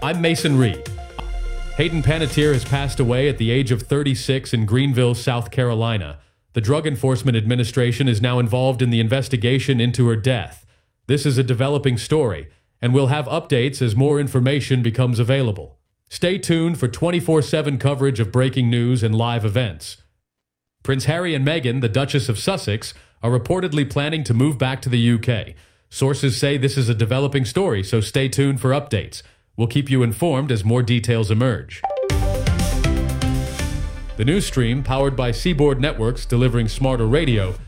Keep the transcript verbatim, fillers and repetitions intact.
I'm Mason Reed. Hayden Panettiere has passed away at the age of thirty-six in Greenville, South Carolina. The Drug Enforcement Administration is now involved in the investigation into her death. This is a developing story, and we'll have updates as more information becomes available. Stay tuned for twenty-four seven coverage of breaking news and live events. Prince Harry and Meghan, the Duchess of Sussex, are reportedly planning to move back to the U K. Sources say this is a developing story, so stay tuned for updates. We'll keep you informed as more details emerge. The news stream, powered by Seaboard Networks delivering smarter radio,